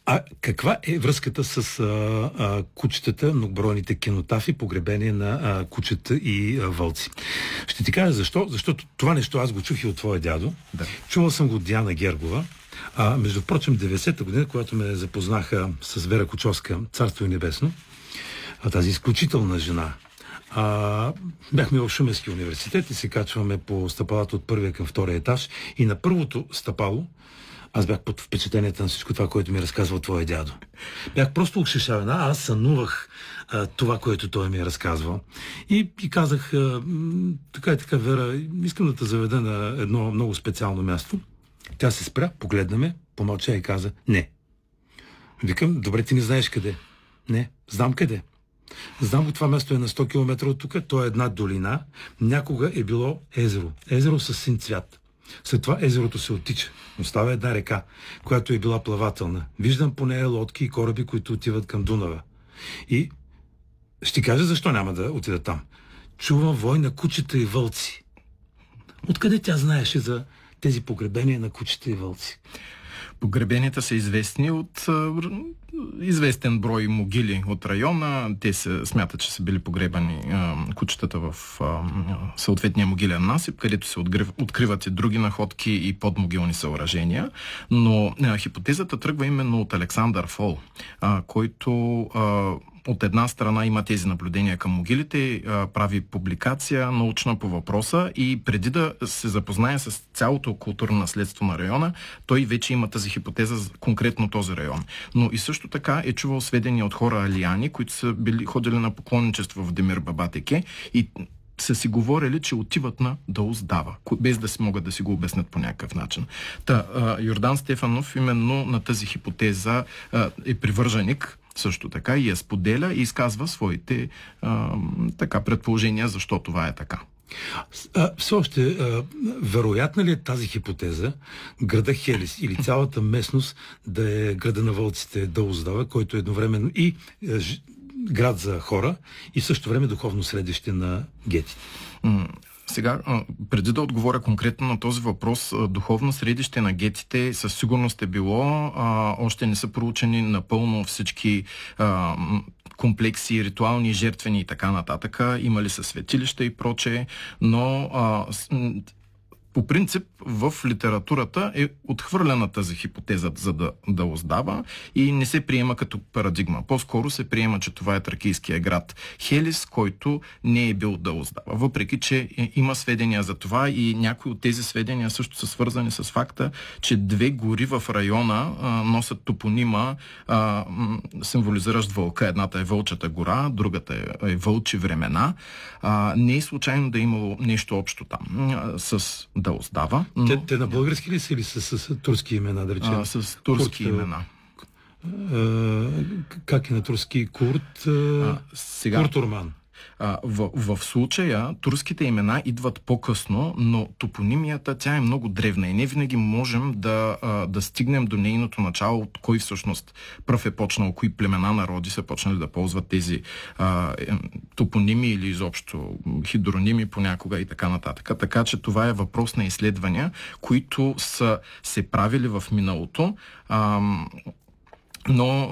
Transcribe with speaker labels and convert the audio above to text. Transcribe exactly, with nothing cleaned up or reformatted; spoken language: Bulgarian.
Speaker 1: А каква е връзката с а, а, кучетата, многобройните кинотафи, погребение на а, кучета и а, вълци? Ще ти кажа защо. Защото това нещо аз го чух и от твоя дядо.
Speaker 2: Да.
Speaker 1: Чувал съм го от Диана Гергова. А, между прочим, деветдесета година, когато ме запознаха с Вера Кучовска, Царство и небесно, а, тази изключителна жена, а, бяхме в Шуменския университет и се качваме по стъпалата от първия към втория етаж и на първото стъпало аз бях под впечатлението на всичко това, което ми разказва твоя дядо. Бях просто окшишавен. Аз сънувах а, това, което той ми е разказвал. И, и казах, а, така и така, Вера, искам да те заведа на едно много специално място. Тя се спря, погледна ме, помълча и каза, не. Викам, добре, ти не знаеш къде. Не, знам къде. Знам, това място е на сто километра от тук, то е една долина. Някога е било езеро. Езеро с син цвят. След това езерото се оттича. Остава една река, която е била плавателна. Виждам по нея лодки и кораби, които отиват към Дунава. И ще кажа защо няма да отида там. Чувам вой на кучета и вълци. Откъде тя знаеше за тези погребения на кучета и вълци?
Speaker 2: Погребенията са известни от а, известен брой могили от района. Те се смятат, че са били погребани а, кучетата в а, съответния могилен насип, където се открив, откриват и други находки и подмогилни съоръжения. Но а, хипотезата тръгва именно от Александър Фол, а, който а, от една страна има тези наблюдения към могилите, прави публикация научна по въпроса и преди да се запознае с цялото културно наследство на района, той вече има тази хипотеза за конкретно този район. Но и също така е чувал сведения от хора алияни, които са били ходили на поклонничество в Демир Бабатеке и са си говорили, че отиват на Дауздава, без да си могат да си го обяснят по някакъв начин. Та, Йордан Стефанов именно на тази хипотеза е привърженик също така и я споделя и изказва своите а, така предположения, защо това е така.
Speaker 1: А, все още, а, вероятна ли е тази хипотеза града Хелис или цялата местност да е града на вълците Дауздава, който е едновременно и а, ж, град за хора и в същото време духовно средище на гетите?
Speaker 2: Сега, преди да отговоря конкретно на този въпрос, духовно средище на гетите със сигурност е било, а, още не са проучени напълно всички а, комплекси, ритуални, жертвени и така нататък. Имали са светилища и прочее, но а, по принцип в литературата е отхвърлена тази хипотеза за да, да оздава и не се приема като парадигма. По-скоро се приема, че това е тракийския град Хелис, който не е бил да оздава. Въпреки, че има сведения за това и някои от тези сведения също са свързани с факта, че две гори в района а, носят топонима, а, символизиращ вълка. Едната е Вълчата гора, другата е, е Вълчи времена. А, не е случайно да е имало нещо общо там а, с да оздава. Но...
Speaker 1: Те, те на български ли са или с, с, с турски имена, да речем?
Speaker 2: А, с турски Курт, имена.
Speaker 1: А, как е на турски? Курт... А, сега... Курт Орман.
Speaker 2: А, в, в случая турските имена идват по-късно, но топонимията тя е много древна и не винаги можем да, а, да стигнем до нейното начало, от кой всъщност пръв е почнал, кои племена народи са почнали да ползват тези а, е, топоними или изобщо хидроними понякога и така нататък. Така че това е въпрос на изследвания, които са се правили в миналото, а, но